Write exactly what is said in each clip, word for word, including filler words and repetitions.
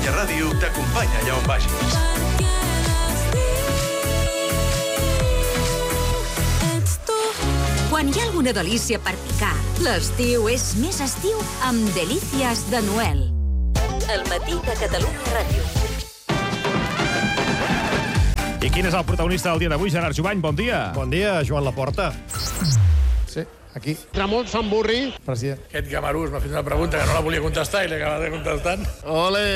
Catalunya Ràdio t'acompanya allà on vagis. Quan hi ha alguna delícia per picar, l'estiu és més estiu amb Delícies de Noel. El matí de Catalunya Ràdio. I quin és el protagonista del dia d'avui, Gerard Jubany? Bon dia. Bon dia, Joan Laporta. Sí, aquí. Ramon Samburri. President. Aquest gamarús m'ha fet una pregunta que no la volia contestar i l'he acabat de contestant. Ole!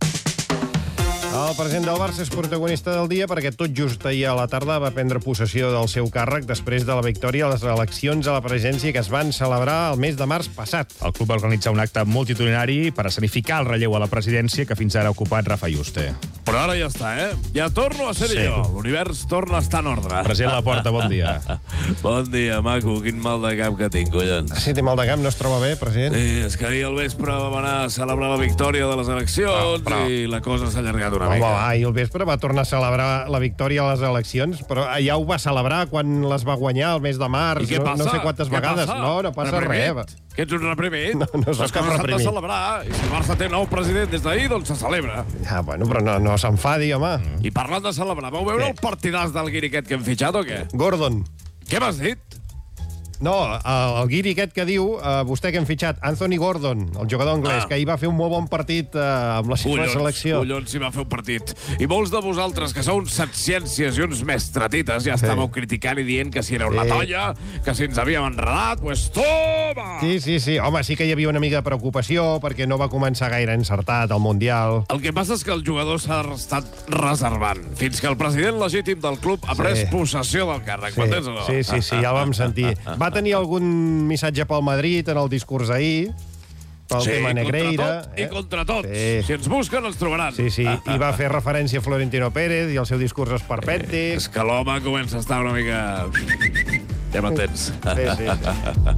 El president del Barça és protagonista del dia perquè tot just ahir a la tarda va prendre possessió del seu càrrec després de la victòria a les eleccions a la presidència que es van celebrar el mes de març passat. El club va organitzar un acte multitudinari per escenificar el relleu a la presidència que fins ara ha ocupat Rafa Yuste. Però ara ja està, eh? Ja torno a ser Sí. jo. L'univers torna a estar en ordre. President Laporta, bon dia. Bon dia, maco. Quin mal de cap que tinc, collons. Si té mal de camp, no es troba bé, president? Sí, és que ahir al vespre vam anar a celebrar la victòria de les eleccions Però, però... i la cosa s'ha allargat una Home, mica. va, ahir al vespre va tornar a celebrar la victòria a les eleccions, però ja ho va celebrar quan les va guanyar el mes de març. I què no, passa? no sé quantes Què vegades. passa? No, no passa Reprimit? res. Que ets un reprimit? No, no soc Les cap coses s'han de reprimit. celebrar. I si el Barça té nou president des d'ahir, doncs se celebra. Ja, bueno, però no, no s'enfadi, home. I parlant de celebrar, vau veure Què? el partidàs del guiri aquest que hem fitxat o què? Gordon. Què m'has dit? No, el, el guiri aquest que diu, uh, vostè que hem fitxat, Anthony Gordon, el jugador anglès, Ah. que ahir va fer un molt bon partit uh, amb la seva Collons, selecció. collons, si va fer un partit. I molts de vosaltres, que sou uns setciències i uns mestratites, ja estàveu criticant i dient que si era una Sí. tolla, que si ens havíem enredat, pues toma! Sí, sí, sí. Home, sí que hi havia una mica de preocupació perquè no va començar gaire encertat al Mundial. El que passa és que el jugador s'ha estat reservant fins que el president legítim del club ha pres Sí. possessió del càrrec. Sí, M'entens o no? sí, sí, sí, ja el vam sentir. Va tenir algun missatge pel Madrid en el discurs ahir, pel Sí, tema Negreira. contra tot i contra tots. Sí. Si ens busquen, ens trobaran. Sí, sí, i va fer referència a Florentino Pérez i el seu discurs esperpèntic. És que l'home comença a estar una mica... Ja m'entens. Sí, sí, sí.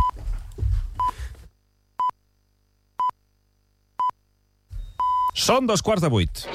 Són dos quarts de vuit.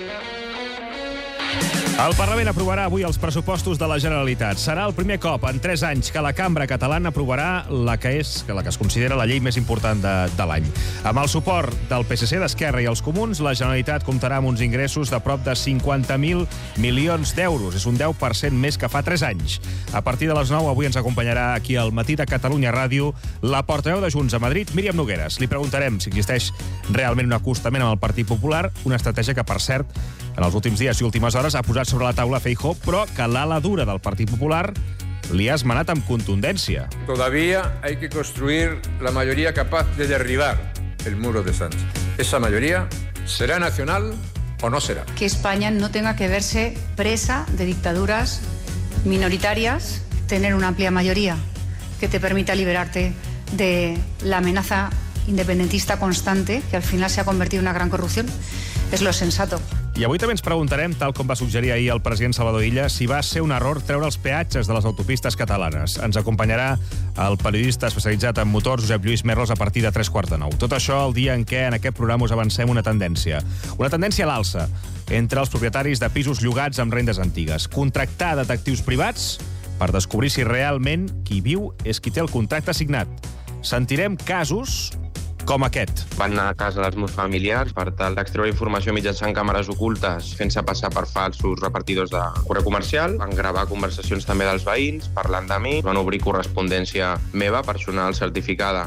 El Parlament aprovarà avui els pressupostos de la Generalitat. Serà el primer cop en tres anys que la cambra catalana aprovarà la que és que la que es considera la llei més important de, de l'any. Amb el suport del P S C, d'Esquerra i els Comuns, la Generalitat comptarà amb uns ingressos de prop de cinquanta mil milions d'euros. És un deu per cent més que fa tres anys. A partir de les nou, avui ens acompanyarà aquí al Matí de Catalunya Ràdio la portaveu de Junts a Madrid, Míriam Nogueres. Li preguntarem si existeix realment un acostament amb el Partit Popular, una estratègia que, per cert, en els últims dies i últimes hores ha posat sobre la taula Feijóo, però que l'ala dura del Partit Popular li ha esmenat amb contundència. Todavía hay que construir la mayoría capaz de derribar el muro de Sánchez. Esa mayoría será nacional o no será. Que España no tenga que verse presa de dictaduras minoritarias, tener una amplia mayoría que te permita liberarte de la amenaza independentista constante, que al final se ha convertido en una gran corrupción, es lo sensato. I avui també ens preguntarem, tal com va suggerir ahir el president Salvador Illa, si va ser un error treure els peatges de les autopistes catalanes. Ens acompanyarà el periodista especialitzat en motors, Josep Lluís Merlos, a partir de tres quarts de nou. Tot això el dia en què en aquest programa us avancem una tendència. Una tendència a l'alça entre els propietaris de pisos llogats amb rendes antigues. Contractar detectius privats per descobrir si realment qui viu és qui té el contracte signat. Sentirem casos com aquest. Van anar a casa dels meus familiars per tal d'extreure informació mitjançant càmeres ocultes fent-se passar per falsos repartidors de correu comercial. Van gravar conversacions també dels veïns parlant de mi. Van obrir correspondència meva, personal certificada.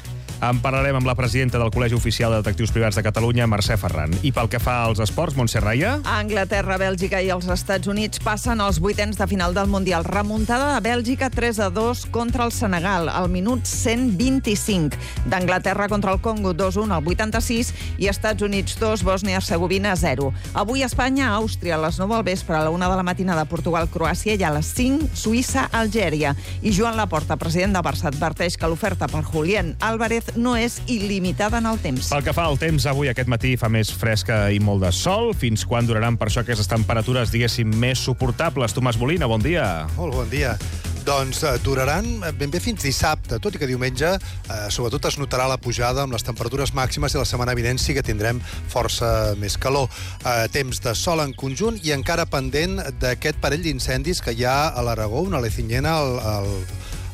En parlarem amb la presidenta del Col·legi Oficial de Detectius Privats de Catalunya, Mercè Ferran. I pel que fa als esports, Montse Raia? Anglaterra, Bèlgica i els Estats Units passen als vuitens de final del Mundial. Remuntada de Bèlgica tres a dos contra el Senegal, al minut cent vint-i-cinc. D'Anglaterra contra el Congo dos a un al vuitanta-sis i Estats Units dos, Bòsnia-Hercegovina zero. Avui Espanya, Àustria, a les nou del vespre, a la una de la matinada, Portugal, Croàcia i a les cinc, Suïssa, Algèria. I Joan Laporta, president de Barça, adverteix que l'oferta per Julián Álvarez no és il·limitada en el temps. Pel que fa al temps, avui aquest matí fa més fresca i molt de sol. Fins quan duraran per això aquestes temperatures, diguéssim, més suportables? Tomàs Molina, bon dia. Molt bon dia. Doncs eh, duraran ben bé fins dissabte, tot i que diumenge eh, sobretot es notarà la pujada amb les temperatures màximes i la setmana vinent sí que tindrem força més calor. Eh, temps de sol en conjunt i encara pendent d'aquest parell d'incendis que hi ha a l'Aragó, una lecinyena al, al,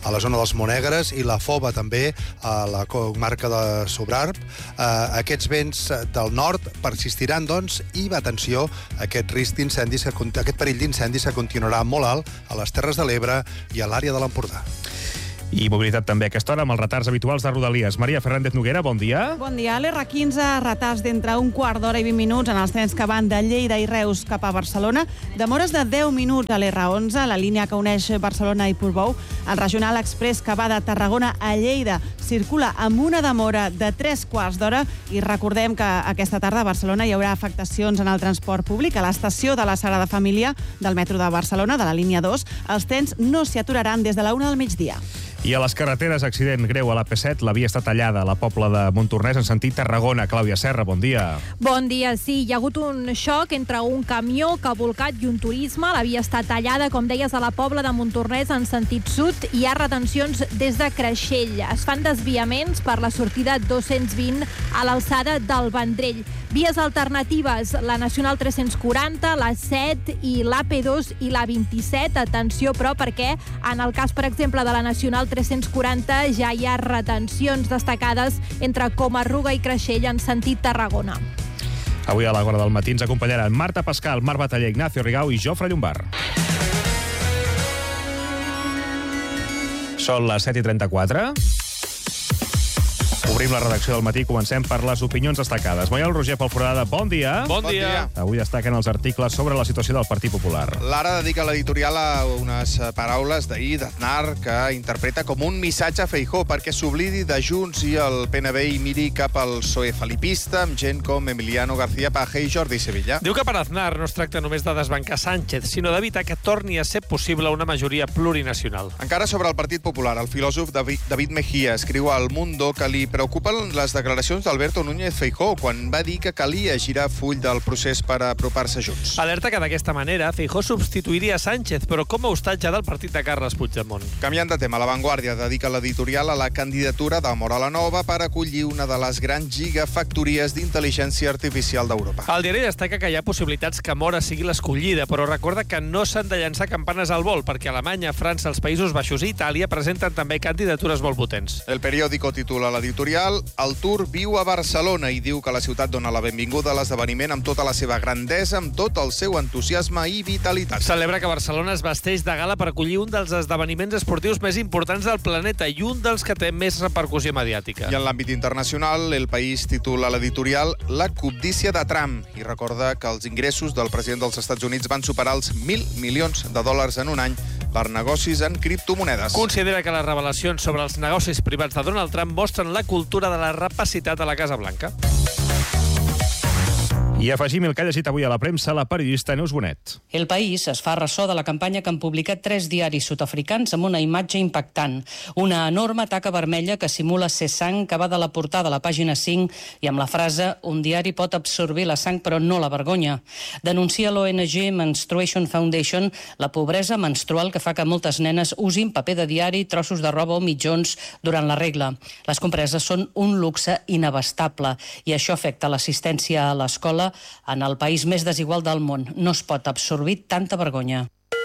a la zona dels Monegres i la Fova també a la comarca de Sobrarb. Eh, aquests vents del nord persistiran, doncs, i, atenció, aquest risc d'incendis, aquest perill d'incendis que continuarà molt alt a les Terres de l'Ebre i a l'àrea de l'Empordà. I mobilitat també a aquesta hora amb els retards habituals de Rodalies. Maria Fernández Noguera, bon dia. Bon dia. L'R quinze, retards d'entre un quart d'hora i vint minuts en els trens que van de Lleida i Reus cap a Barcelona. Demores de deu minuts a l'R onze, la línia que uneix Barcelona i Portbou. El Regional Express que va de Tarragona a Lleida circula amb una demora de tres quarts d'hora i recordem que aquesta tarda a Barcelona hi haurà afectacions en el transport públic. A l'estació de la Sagrada Família del metro de Barcelona, de la línia dos, els trens no s'hi aturaran des de la una del migdia. I a les carreteres, accident greu a l'A P set, la via està tallada a la Pobla de Montornès en sentit Tarragona. Clàudia Serra, bon dia. Bon dia, sí. Hi ha hagut un xoc entre un camió que ha volcat i un turisme. La via està tallada, com deies, a la Pobla de Montornès en sentit sud. Hi ha retencions des de Creixell. Es fan desviaments per la sortida dos-cents vint a l'alçada del Vendrell. Vies alternatives, la Nacional tres-cents quaranta, la set i l'A P dos i la vint-i-set. Atenció, però, perquè en el cas, per exemple, de la Nacional tres-cents quaranta ja hi ha retencions destacades entre Comarruga i Creixell en sentit Tarragona. Avui a l'hora del matí ens acompanyaran Marta Pascal, Marc Bataller, Ignacio Rigau i Jofre Llombard. Són les set i trenta-quatre. Obrim la redacció del matí i comencem per les opinions destacades. Moial Roger Pelforada, bon dia. Bon dia. Avui destaquen els articles sobre la situació del Partit Popular. L'Ara dedica l'editorial a unes paraules d'ahir d'Aznar que interpreta com un missatge a Feijóo perquè s'oblidi de Junts i el P N V i miri cap al P S O E felipista amb gent com Emiliano García Paje i Jordi Sevilla. Diu que per Aznar no es tracta només de desbancar Sánchez, sinó d'evitar que torni a ser possible una majoria plurinacional. Encara sobre el Partit Popular, el filòsof David Mejía escriu al Mundo que li preocupen les declaracions d'Alberto Núñez Feijóo quan va dir que calia girar full del procés per apropar-se a Junts. Alerta que d'aquesta manera Feijóo substituiria Sánchez, però com a hostatge del partit de Carles Puigdemont. Canviant de tema, La Vanguardia dedica l'editorial a la candidatura de Mora Nova per acollir una de les grans gigafactories d'intel·ligència artificial d'Europa. El diari destaca que hi ha possibilitats que Mora sigui l'escollida, però recorda que no s'han de llançar campanes al vol, perquè Alemanya, França, els Països Baixos i Itàlia presenten també candidatures molt potents. El periòdico titula l'editorial El Tour viu a Barcelona i diu que la ciutat dona la benvinguda a l'esdeveniment amb tota la seva grandesa, amb tot el seu entusiasme i vitalitat. Celebra que Barcelona es vesteix de gala per acollir un dels esdeveniments esportius més importants del planeta i un dels que té més repercussió mediàtica. I en l'àmbit internacional, El País titula l'editorial La cobdícia de Trump i recorda que els ingressos del president dels Estats Units van superar els mil milions de dòlars en un any per negocis en criptomonedes. Considera que les revelacions sobre els negocis privats de Donald Trump mostren la cultura de la rapacitat a la Casa Blanca. I afegim el que ha llegit avui a la premsa la periodista Neus Bonet. El País es fa ressò de la campanya que han publicat tres diaris sud-africans amb una imatge impactant. Una enorme taca vermella que simula ser sang que va de la portada a la pàgina cinc i amb la frase «Un diari pot absorbir la sang però no la vergonya». Denuncia l'O N G Menstruation Foundation la pobresa menstrual que fa que moltes nenes usin paper de diari, trossos de roba o mitjons durant la regla. Les compreses són un luxe inabastable i això afecta l'assistència a l'escola en el país més desigual del món. No es pot absorbir tanta vergonya.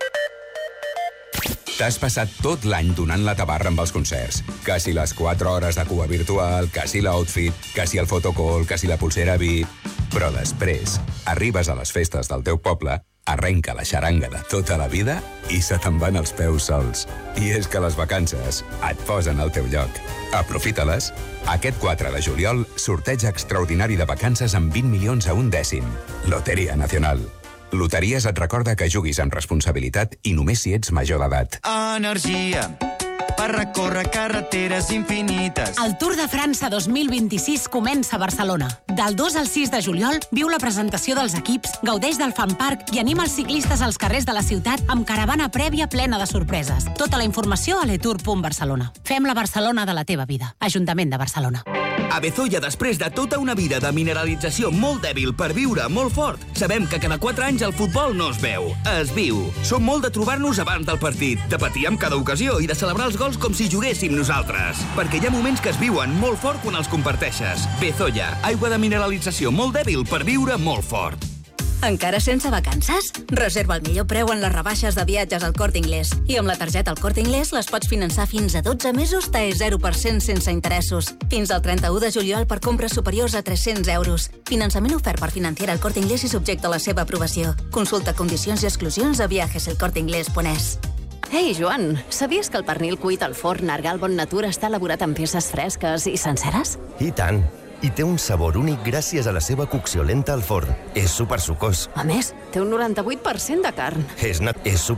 T'has passat tot l'any donant la tabarra amb els concerts. Que si les quatre hores de cua virtual, que si l'outfit, que si el fotocall, que si la pulsera V I P... Però després arribes a les festes del teu poble, arrenca la xaranga de tota la vida i se te'n van els peus sols. I és que les vacances et posen al teu lloc. Aprofita-les. Aquest quatre de juliol, sorteig extraordinari de vacances amb vint milions a un dècim. Loteria Nacional. Loteries et recorda que juguis amb responsabilitat i només si ets major d'edat. Energia per recórrer carreteres infinites. El Tour de França dos mil vint-i-sis comença a Barcelona. Del dos al sis de juliol viu la presentació dels equips, gaudeix del fan park i anima els ciclistes als carrers de la ciutat amb caravana prèvia plena de sorpreses. Tota la informació a letour punt barcelona. Fem la Barcelona de la teva vida. Ajuntament de Barcelona. A Bezoya, després de tota una vida de mineralització molt dèbil per viure molt fort, sabem que cada quatre anys el futbol no es veu, es viu. Som molt de trobar-nos abans del partit, de patir amb cada ocasió i de celebrar els gols com si juguéssim nosaltres. Perquè hi ha moments que es viuen molt fort quan els comparteixes. Bezoya, aigua de mineralització molt dèbil per viure molt fort. Encara sense vacances? Reserva el millor preu en les rebaixes de viatges al Corte Inglés. I amb la targeta al Corte Inglés les pots finançar fins a dotze mesos T E zero per cent sense interessos. Fins al trenta-u de juliol per compres superiors a tres-cents euros. Finançament ofert per Financiera al Corte Inglés i subjecte a la seva aprovació. Consulta condicions i exclusions a viajes el corte inglés punt es. Ei, Joan, sabies que el pernil cuit al forn Argal Bon Natura està elaborat amb peces fresques i senceres? I tant. I té un sabor únic gràcies a la seva cocció lenta al forn. És supersucós. A més, té un noranta-vuit per cent de carn. És, és